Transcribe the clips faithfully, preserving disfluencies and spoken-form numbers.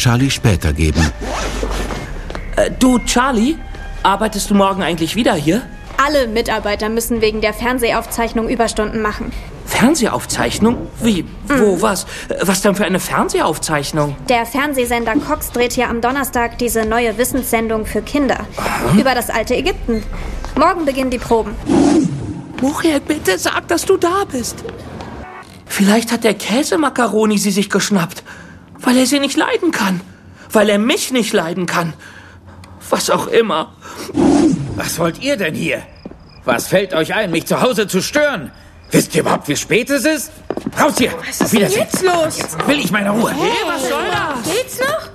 Charlie später geben. Äh, du, Charlie, arbeitest du morgen eigentlich wieder hier? Alle Mitarbeiter müssen wegen der Fernsehaufzeichnung Überstunden machen. Fernsehraufzeichnung? Wie? Mhm. Wo? Was? Was denn für eine Fernsehaufzeichnung? Der Fernsehsender Cox dreht hier am Donnerstag diese neue Wissenssendung für Kinder. Aha. Über das alte Ägypten. Morgen beginnen die Proben. Muriel, bitte sag, dass du da bist. Vielleicht hat der Käsemakaroni sie sich geschnappt, weil er sie nicht leiden kann. Weil er mich nicht leiden kann. Was auch immer. Was wollt ihr denn hier? Was fällt euch ein, mich zu Hause zu stören? Wisst ihr überhaupt, wie spät es ist? Raus hier! Was ist denn jetzt los? Jetzt will ich meine Ruhe. Hey, was soll das? Geht's noch?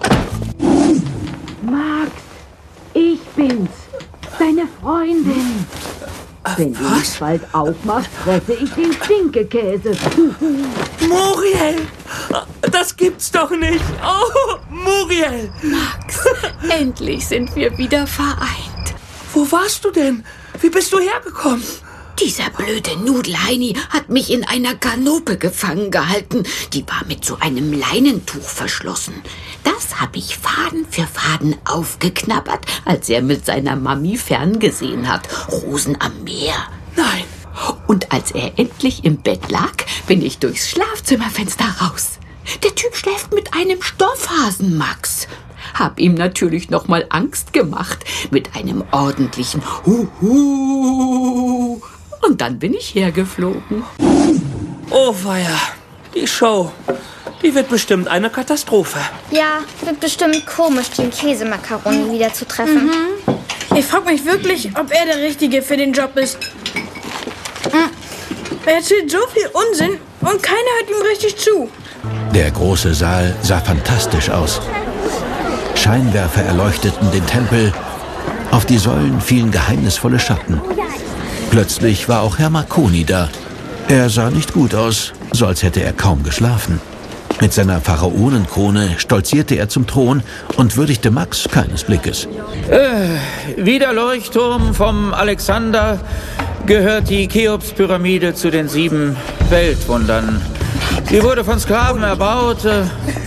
Max, ich bin's. Deine Freundin. Äh, Wenn du mich bald aufmachst, fresse ich den Stinkekäse. Muriel! Das gibt's doch nicht! Oh, Muriel! Max, endlich sind wir wieder vereint. Wo warst du denn? Wie bist du hergekommen? Dieser blöde Nudelheini hat mich in einer Kanope gefangen gehalten. Die war mit so einem Leinentuch verschlossen. Das habe ich Faden für Faden aufgeknabbert, als er mit seiner Mami ferngesehen hat. Rosen am Meer. Nein. Und als er endlich im Bett lag, bin ich durchs Schlafzimmerfenster raus. Der Typ schläft mit einem Stoffhasen, Max. Hab ihm natürlich noch mal Angst gemacht mit einem ordentlichen Huhu. Und dann bin ich hergeflogen. Oh weia, die Show. Die wird bestimmt eine Katastrophe. Ja, wird bestimmt komisch, den Käsemakaroni wieder zu treffen. Mhm. Ich frage mich wirklich, ob er der Richtige für den Job ist. Mhm. Er erzählt so viel Unsinn und keiner hört ihm richtig zu. Der große Saal sah fantastisch aus. Scheinwerfer erleuchteten den Tempel. Auf die Säulen fielen geheimnisvolle Schatten. Plötzlich war auch Herr Marconi da. Er sah nicht gut aus, so als hätte er kaum geschlafen. Mit seiner Pharaonenkrone stolzierte er zum Thron und würdigte Max keines Blickes. Äh, wie der Leuchtturm vom Alexander gehört die Cheops-Pyramide zu den sieben Weltwundern. Sie wurde von Sklaven erbaut. Äh,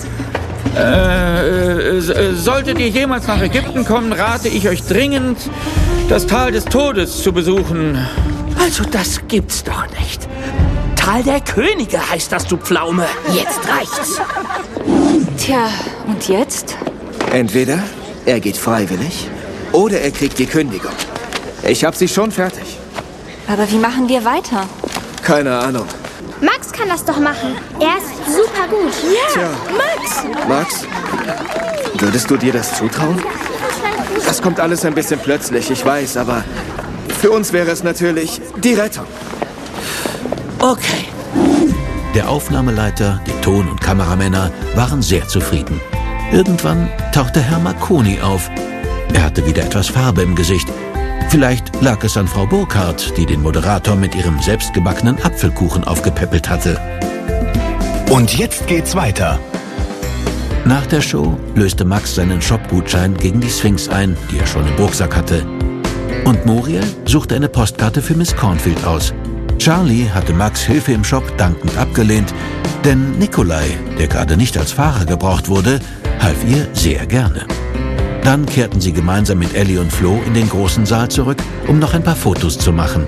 äh, äh, solltet ihr jemals nach Ägypten kommen, rate ich euch dringend, das Tal des Todes zu besuchen. Also das gibt's doch nicht. Tal der Könige heißt das, du Pflaume. Jetzt reicht's. Tja, und jetzt? Entweder er geht freiwillig oder er kriegt die Kündigung. Ich hab sie schon fertig. Aber wie machen wir weiter? Keine Ahnung. Max kann das doch machen. Er ist super gut. Ja, Tja. Max! Max, würdest du dir das zutrauen? Das kommt alles ein bisschen plötzlich, ich weiß, aber für uns wäre es natürlich die Rettung. Okay. Der Aufnahmeleiter, die Ton- und Kameramänner waren sehr zufrieden. Irgendwann tauchte Herr Marconi auf. Er hatte wieder etwas Farbe im Gesicht. Vielleicht lag es an Frau Burkhardt, die den Moderator mit ihrem selbstgebackenen Apfelkuchen aufgepäppelt hatte. Und jetzt geht's weiter. Nach der Show löste Max seinen Shop-Gutschein gegen die Sphinx ein, die er schon im Rucksack hatte. Und Muriel suchte eine Postkarte für Miss Cornfield aus. Charlie hatte Max Hilfe im Shop dankend abgelehnt, denn Nikolai, der gerade nicht als Fahrer gebraucht wurde, half ihr sehr gerne. Dann kehrten sie gemeinsam mit Ellie und Flo in den großen Saal zurück, um noch ein paar Fotos zu machen.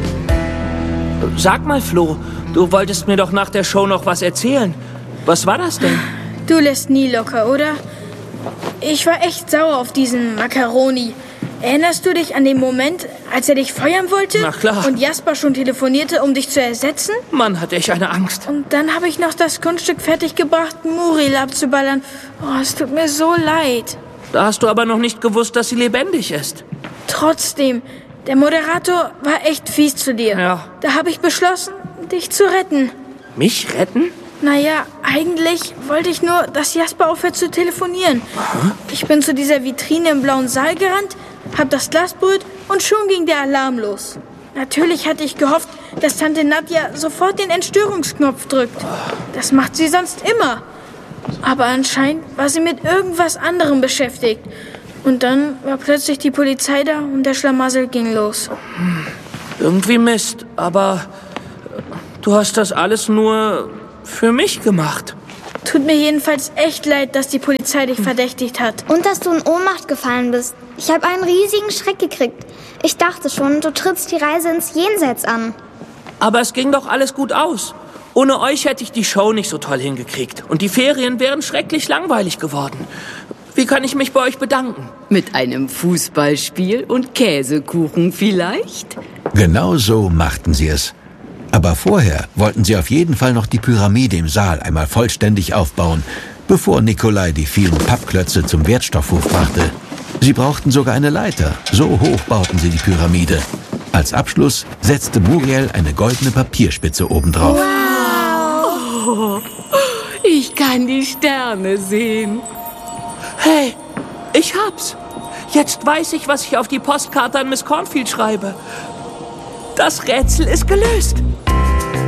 Sag mal, Flo, du wolltest mir doch nach der Show noch was erzählen. Was war das denn? Du lässt nie locker, oder? Ich war echt sauer auf diesen Macaroni. Erinnerst du dich an den Moment, als er dich feuern wollte? Na klar. Und Jasper schon telefonierte, um dich zu ersetzen? Mann, hatte ich eine Angst. Und dann habe ich noch das Kunststück fertiggebracht, Muriel abzuballern. Oh, es tut mir so leid. Da hast du aber noch nicht gewusst, dass sie lebendig ist. Trotzdem, der Moderator war echt fies zu dir. Ja. Da habe ich beschlossen, dich zu retten. Mich retten? Naja, eigentlich wollte ich nur, dass Jasper aufhört zu telefonieren. Aha. Ich bin zu dieser Vitrine im blauen Saal gerannt, hab das Glas berührt und schon ging der Alarm los. Natürlich hatte ich gehofft, dass Tante Nadja sofort den Entstörungsknopf drückt. Das macht sie sonst immer. Aber anscheinend war sie mit irgendwas anderem beschäftigt. Und dann war plötzlich die Polizei da und der Schlamassel ging los. Hm, irgendwie Mist, aber du hast das alles nur für mich gemacht. Tut mir jedenfalls echt leid, dass die Polizei dich verdächtigt hat. Und dass du in Ohnmacht gefallen bist. Ich habe einen riesigen Schreck gekriegt. Ich dachte schon, du trittst die Reise ins Jenseits an. Aber es ging doch alles gut aus. Ohne euch hätte ich die Show nicht so toll hingekriegt. Und die Ferien wären schrecklich langweilig geworden. Wie kann ich mich bei euch bedanken? Mit einem Fußballspiel und Käsekuchen vielleicht? Genau so machten sie es. Aber vorher wollten sie auf jeden Fall noch die Pyramide im Saal einmal vollständig aufbauen, bevor Nikolai die vielen Pappklötze zum Wertstoffhof brachte. Sie brauchten sogar eine Leiter, so hoch bauten sie die Pyramide. Als Abschluss setzte Muriel eine goldene Papierspitze obendrauf. Wow! Oh, ich kann die Sterne sehen. Hey, ich hab's. Jetzt weiß ich, was ich auf die Postkarte an Miss Cornfield schreibe. Das Rätsel ist gelöst.